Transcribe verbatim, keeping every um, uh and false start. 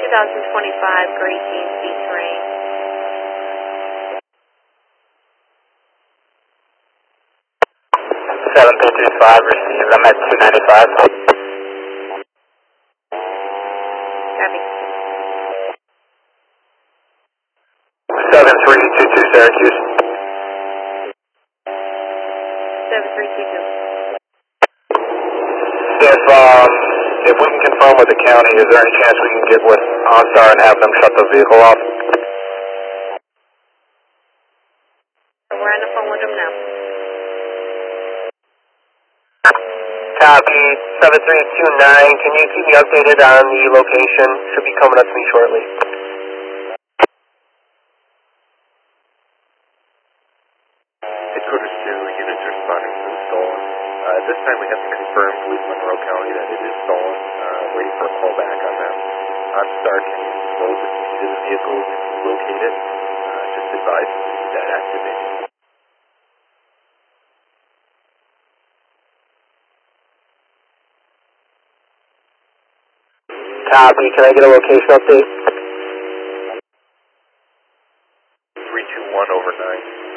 two thousand twenty-five Great Dane C-Terrain. seven three three five, received. I'm at two ninety-five. Copy. seven three two two Syracuse. seven three two two. If, um, if we can confirm with the county, is there any chance we can get with OnStar and have them shut the vehicle off? We're on the phone with them now. Copy, seven three two nine. Can you keep me updated on the location? Should be coming up to me shortly. Headquarters two, units responding to the stolen. Uh, this time we have to confirm with Monroe County that it is stolen. Uh, waiting for a call back on that. OnStar can slow the speed of the vehicle to locate it. Uh, just advise me that activated. Copy, can I get a location update? three two one over nine.